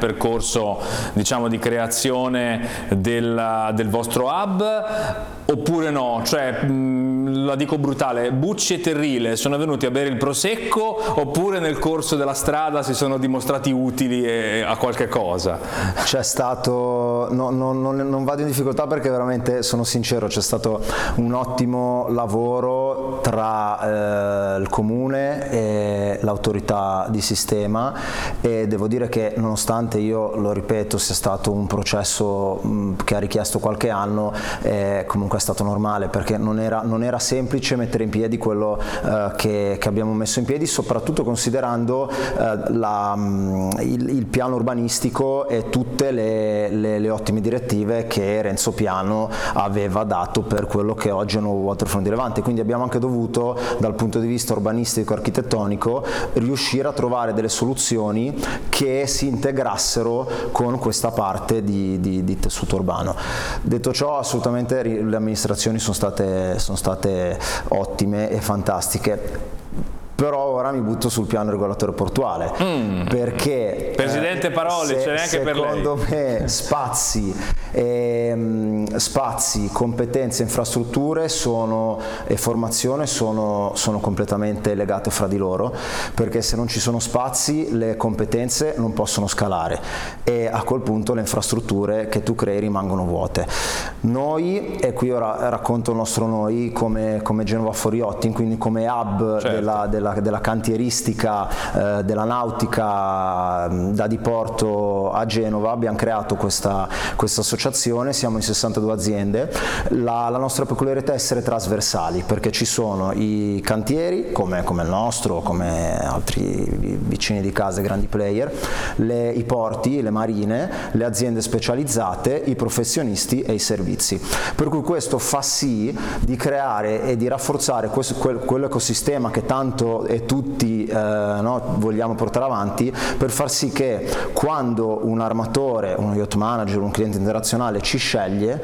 percorso, diciamo, di creazione del vostro hub, oppure no? Cioè, la dico brutale, Bucci e Terrile sono venuti a bere il prosecco, oppure nel corso della strada si sono dimostrati utili a qualche cosa? C'è stato, non vado in difficoltà perché veramente sono sincero, c'è stato un ottimo lavoro tra il comune e l'autorità di sistema, e devo dire che nonostante, io lo ripeto, sia stato un processo che ha richiesto qualche anno, comunque è stato normale, perché non era semplice mettere in piedi quello che abbiamo messo in piedi, soprattutto considerando il piano urbanistico e tutte le ottime direttive che Renzo Piano aveva dato per quello che oggi è il nuovo waterfront di Levante. Quindi abbiamo anche dovuto, dal punto di vista urbanistico e architettonico, riuscire a trovare delle soluzioni che si integrassero con questa parte di tessuto urbano. Detto ciò, assolutamente le amministrazioni sono state ottime e fantastiche. Però ora mi butto sul piano regolatore portuale, perché Presidente Paroli, c'è neanche per lei. Secondo me spazi, competenze, infrastrutture e formazione sono completamente legate fra di loro, perché se non ci sono spazi le competenze non possono scalare e a quel punto le infrastrutture che tu crei rimangono vuote. Noi, e qui ora racconto il nostro noi come Genova for Yachting, quindi come hub, certo, della cantieristica, della nautica da diporto a Genova, abbiamo creato questa associazione, siamo in 62 aziende. La nostra peculiarità è essere trasversali, perché ci sono i cantieri come il nostro, come altri vicini di casa, grandi player, i porti, le marine, le aziende specializzate, i professionisti e i servizi. Per cui questo fa sì di creare e di rafforzare quell'ecosistema che tanto e tutti vogliamo portare avanti, per far sì che quando un armatore, uno yacht manager, un cliente internazionale ci sceglie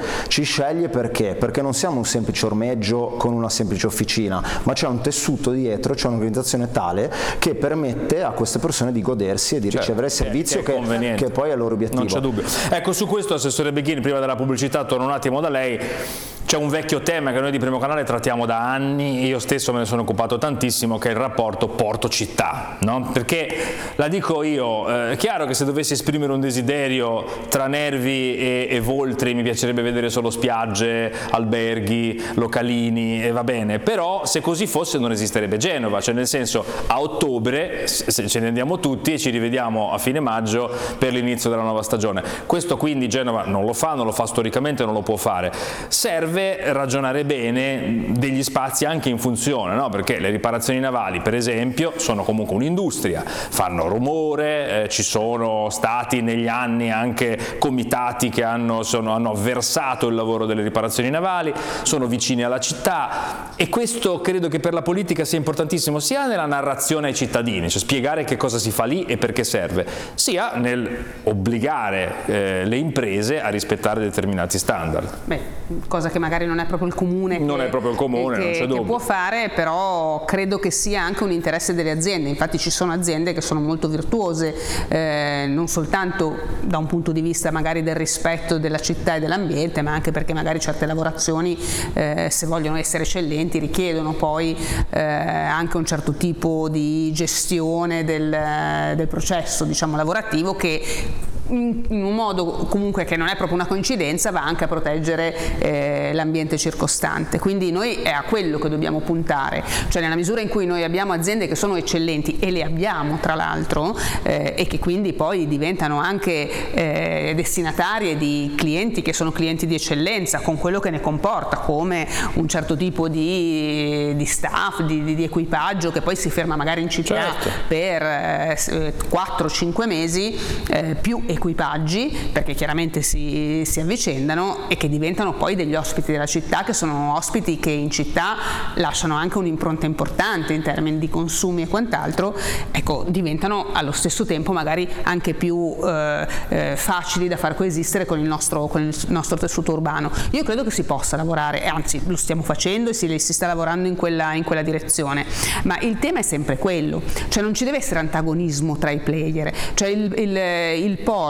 perché non siamo un semplice ormeggio con una semplice officina, ma c'è un tessuto dietro, c'è un'organizzazione tale che permette a queste persone di godersi e di ricevere il servizio che poi è il loro obiettivo. Non c'è dubbio. Ecco, su questo, Assessore Becchini, prima della pubblicità torno un attimo da lei. C'è un vecchio tema che noi di Primo Canale trattiamo da anni, io stesso me ne sono occupato tantissimo, che è il rapporto porto-città, no? Perché, la dico io, è chiaro che se dovessi esprimere un desiderio tra Nervi e Voltri mi piacerebbe vedere solo spiagge, alberghi, localini, e va bene, però se così fosse non esisterebbe Genova, cioè nel senso, a ottobre se ce ne andiamo tutti e ci rivediamo a fine maggio per l'inizio della nuova stagione. Questo quindi Genova non lo fa storicamente, non lo può fare. Serve ragionare bene degli spazi anche in funzione, no? Perché le riparazioni navali, per esempio, sono comunque un'industria, fanno rumore, ci sono stati negli anni anche comitati che hanno avversato il lavoro delle riparazioni navali, sono vicini alla città, e questo credo che per la politica sia importantissimo, sia nella narrazione ai cittadini, cioè spiegare che cosa si fa lì e perché serve, sia nel obbligare le imprese a rispettare determinati standard. Cosa che magari non è proprio il comune non c'è dubbio, che può fare, però credo che sia anche un interesse delle aziende. Infatti ci sono aziende che sono molto virtuose, non soltanto da un punto di vista magari del rispetto della città e dell'ambiente, ma anche perché magari certe lavorazioni, se vogliono essere eccellenti, richiedono poi anche un certo tipo di gestione del processo, diciamo, lavorativo, che in un modo comunque che non è proprio una coincidenza va anche a proteggere l'ambiente circostante. Quindi noi è a quello che dobbiamo puntare, cioè nella misura in cui noi abbiamo aziende che sono eccellenti, e le abbiamo tra l'altro, e che quindi poi diventano anche destinatarie di clienti che sono clienti di eccellenza, con quello che ne comporta, come un certo tipo di staff, di equipaggio che poi si ferma magari in città, certo, per 4-5 mesi, più equipaggi, perché chiaramente si avvicendano e che diventano poi degli ospiti della città, che sono ospiti che in città lasciano anche un'impronta importante in termini di consumi e quant'altro, ecco, diventano allo stesso tempo magari anche più facili da far coesistere con il nostro tessuto urbano. Io credo che si possa lavorare, e anzi lo stiamo facendo e si sta lavorando in quella direzione, ma il tema è sempre quello, cioè non ci deve essere antagonismo tra i player, cioè il porto